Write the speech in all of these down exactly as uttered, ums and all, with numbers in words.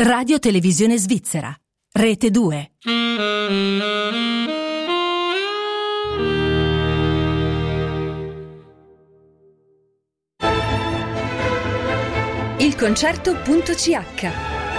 Radio Televisione Svizzera, Rete due. Il concerto.ch.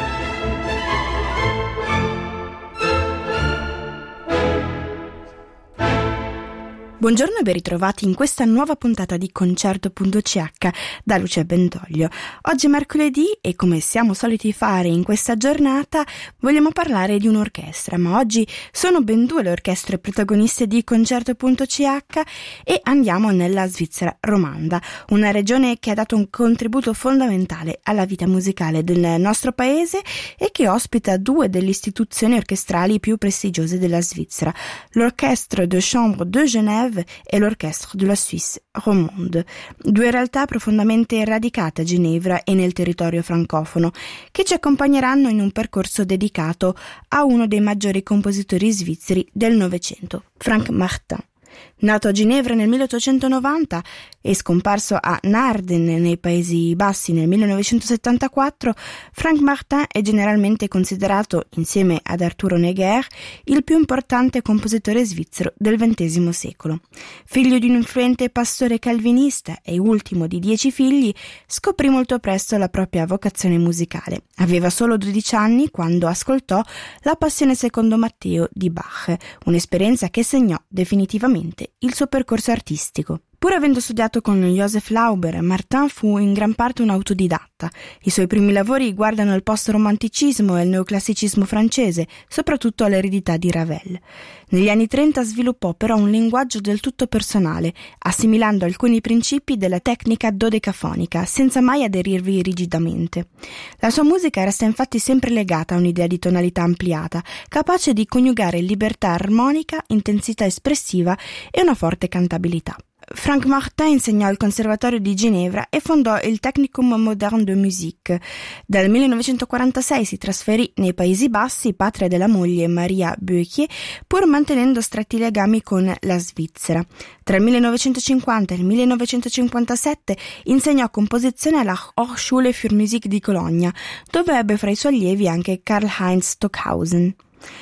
Buongiorno e ben ritrovati in questa nuova puntata di Concerto.ch da Lucia Bentoglio. Oggi è mercoledì e, come siamo soliti fare in questa giornata, vogliamo parlare di un'orchestra, ma oggi sono ben due le orchestre protagoniste di Concerto.ch e andiamo nella Svizzera romanda, una regione che ha dato un contributo fondamentale alla vita musicale del nostro paese e che ospita due delle istituzioni orchestrali più prestigiose della Svizzera, l'Orchestre de Chambre de Genève e l'Orchestre de la Suisse romande, due realtà profondamente radicate a Ginevra e nel territorio francofono, che ci accompagneranno in un percorso dedicato a uno dei maggiori compositori svizzeri del Novecento, Frank Martin. Nato a Ginevra nel milleottocentonovanta e scomparso a Naarden nei Paesi Bassi nel millenovecentosettantaquattro, Frank Martin è generalmente considerato, insieme ad Arturo Neger, il più importante compositore svizzero del ventesimo secolo. Figlio di un influente pastore calvinista e ultimo di dieci figli, scoprì molto presto la propria vocazione musicale. Aveva solo dodici anni quando ascoltò La Passione secondo Matteo di Bach, un'esperienza che segnò definitivamente il suo percorso artistico. Pur avendo studiato con Joseph Lauber, Martin fu in gran parte un autodidatta. I suoi primi lavori guardano al post-romanticismo e al neoclassicismo francese, soprattutto all'eredità di Ravel. Negli anni trenta sviluppò però un linguaggio del tutto personale, assimilando alcuni principi della tecnica dodecafonica, senza mai aderirvi rigidamente. La sua musica resta infatti sempre legata a un'idea di tonalità ampliata, capace di coniugare libertà armonica, intensità espressiva e una forte cantabilità. Frank Martin insegnò al Conservatorio di Ginevra e fondò il Technicum Moderne de Musique. Dal millenovecentoquarantasei si trasferì nei Paesi Bassi, patria della moglie Maria Böckier, pur mantenendo stretti legami con la Svizzera. Tra il millenovecentocinquanta e il millenovecentocinquantasette insegnò composizione alla Hochschule für Musik di Cologna, dove ebbe fra i suoi allievi anche Karl-Heinz Stockhausen.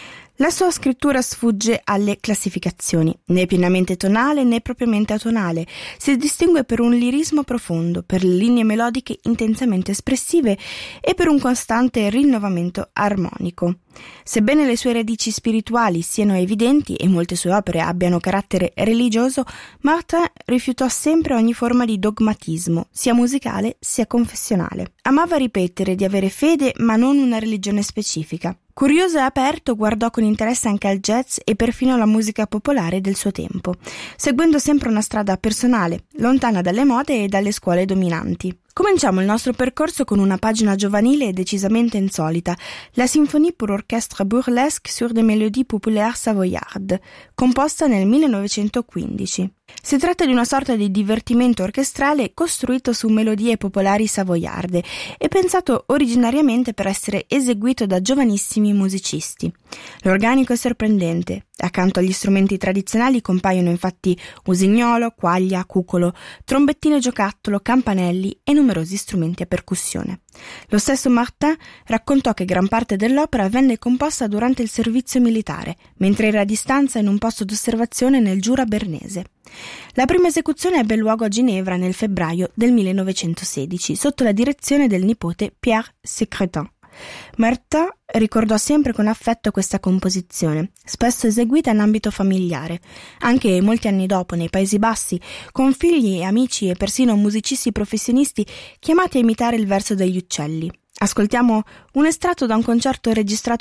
La sua scrittura sfugge alle classificazioni, né pienamente tonale né propriamente atonale. Si distingue per un lirismo profondo, per linee melodiche intensamente espressive e per un costante rinnovamento armonico. Sebbene le sue radici spirituali siano evidenti e molte sue opere abbiano carattere religioso, Martin rifiutò sempre ogni forma di dogmatismo, sia musicale sia confessionale. Amava ripetere di avere fede ma non una religione specifica. Curioso e aperto, guardò con interesse anche al jazz e perfino alla musica popolare del suo tempo, seguendo sempre una strada personale, lontana dalle mode e dalle scuole dominanti. Cominciamo il nostro percorso con una pagina giovanile e decisamente insolita, la Symphonie pour orchestre burlesque sur des mélodies populaires savoyardes, composta nel millenovecentoquindici. Si tratta di una sorta di divertimento orchestrale costruito su melodie popolari savoiarde e pensato originariamente per essere eseguito da giovanissimi musicisti. L'organico è sorprendente. Accanto agli strumenti tradizionali compaiono infatti usignolo, quaglia, cucolo, trombettino giocattolo, campanelli e numerosi strumenti a percussione. Lo stesso Martin raccontò che gran parte dell'opera venne composta durante il servizio militare, mentre era a distanza in un posto d'osservazione nel Giura bernese. La prima esecuzione ebbe luogo a Ginevra nel febbraio del millenovecentosedici, sotto la direzione del nipote Pierre Secretan. Martin ricordò sempre con affetto questa composizione, spesso eseguita in ambito familiare. Anche molti anni dopo, nei Paesi Bassi, con figli, amici e persino musicisti professionisti chiamati a imitare il verso degli uccelli. Ascoltiamo un estratto da un concerto registrato